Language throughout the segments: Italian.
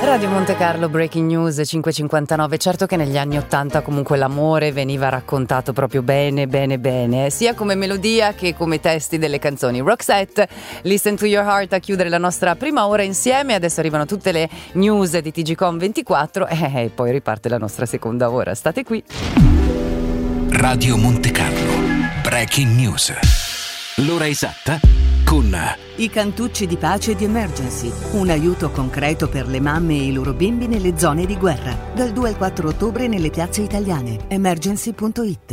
Radio Monte Carlo, Breaking News 5:59. Certo che negli anni 80 comunque l'amore veniva raccontato proprio bene, sia come melodia che come testi delle canzoni. Roxette, Listen to Your Heart a chiudere la nostra prima ora insieme. Adesso arrivano tutte le news di TGcom 24 e poi riparte la nostra seconda ora. State qui. Radio Monte Carlo, Breaking News. L'ora esatta con i cantucci di pace di Emergency, un aiuto concreto per le mamme e i loro bimbi nelle zone di guerra. Dal 2 al 4 ottobre nelle piazze italiane. Emergency.it.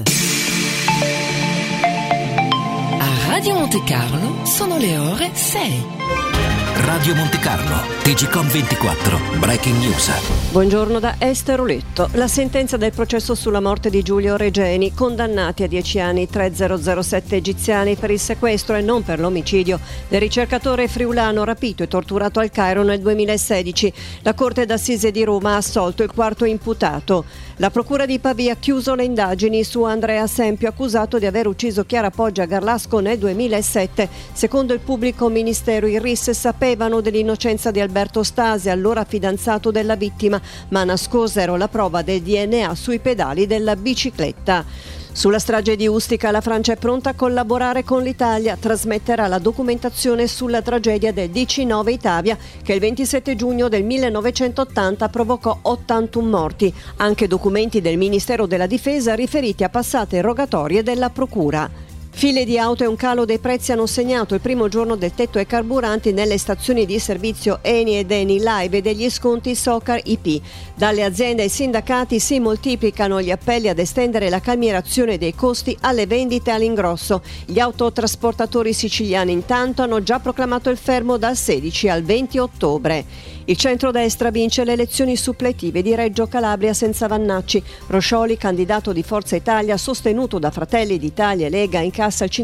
A Radio Monte Carlo sono le ore 6. Radio Monte Carlo, TGcom 24, Breaking News. Buongiorno da Esther Oletto. La sentenza del processo sulla morte di Giulio Regeni, condannati a 10 anni 3007 egiziani per il sequestro e non per l'omicidio del ricercatore friulano rapito e torturato al Cairo nel 2016. La Corte d'Assise di Roma ha assolto il quarto imputato. La Procura di Pavia ha chiuso le indagini su Andrea Sempio, accusato di aver ucciso Chiara Poggia a Garlasco nel 2007. Secondo il pubblico ministero, i RIS sapevano dell'innocenza di Alberto Stasi, allora fidanzato della vittima, ma nascosero la prova del DNA sui pedali della bicicletta. Sulla strage di Ustica la Francia è pronta a collaborare con l'Italia, trasmetterà la documentazione sulla tragedia del DC-9 Italia che il 27 giugno del 1980 provocò 81 morti, anche documenti del Ministero della Difesa riferiti a passate rogatorie della Procura. File di auto e un calo dei prezzi hanno segnato il primo giorno del tetto ai carburanti nelle stazioni di servizio Eni ed Eni Live e degli sconti Socar IP. Dalle aziende ai sindacati si moltiplicano gli appelli ad estendere la calmierazione dei costi alle vendite all'ingrosso. Gli autotrasportatori siciliani intanto hanno già proclamato il fermo dal 16 al 20 ottobre. Il centrodestra vince le elezioni suppletive di Reggio Calabria senza Vannacci. Roscioli, candidato di Forza Italia, sostenuto da Fratelli d'Italia e Lega, incassa il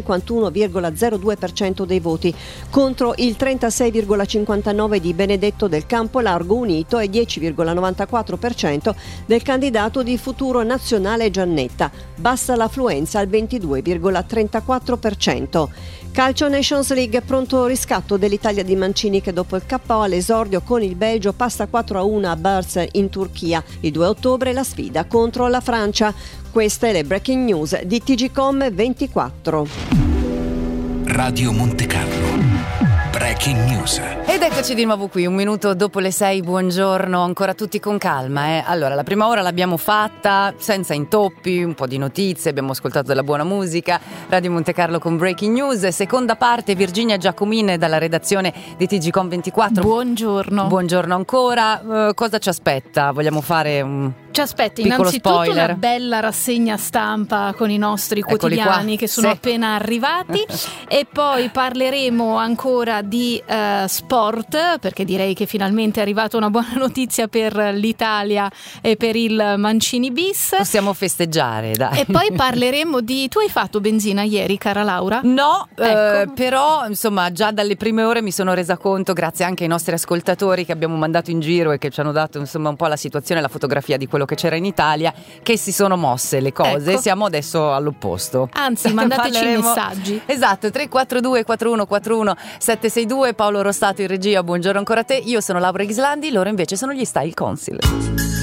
51,02% dei voti, contro il 36,59% di Benedetto del Campo Largo Unito e 10,94% del candidato di Futuro Nazionale Giannetta. Bassa l'affluenza al 22,34%. Calcio Nations League, pronto riscatto dell'Italia di Mancini che dopo il KO all'esordio con il Belgio passa 4-1 a Bars in Turchia. Il 2 ottobre la sfida contro la Francia. Queste le breaking news di TGcom 24. Radio Monte Carlo, Breaking News. Ed eccoci di nuovo qui, un minuto dopo le 6, buongiorno, ancora tutti con calma. Allora, la prima ora l'abbiamo fatta senza intoppi, un po' di notizie, abbiamo ascoltato della buona musica, Radio Monte Carlo con Breaking News, seconda parte Virginia Giacomine dalla redazione di TGcom 24. Buongiorno. Buongiorno ancora, cosa ci aspetta? Vogliamo fare un Ci aspetta piccolo innanzitutto spoiler? una bella rassegna stampa con i nostri quotidiani che sono appena arrivati e poi parleremo ancora di sport, perché direi che finalmente è arrivata una buona notizia per l'Italia e per il Mancini bis. Possiamo festeggiare, dai. E poi parleremo di... Tu hai fatto benzina ieri, cara Laura? No, Ecco. però insomma già dalle prime ore mi sono resa conto, grazie anche ai nostri ascoltatori che abbiamo mandato in giro e che ci hanno dato insomma un po' la situazione, la fotografia di quello che c'era in Italia, che si sono mosse le cose. Ecco. Siamo adesso all'opposto. Anzi, mandateci i messaggi. Esatto, 342 4141 762. Paolo Rostato in regia, buongiorno ancora a te. Io sono Laura Ghislandi, loro invece sono gli Style Council.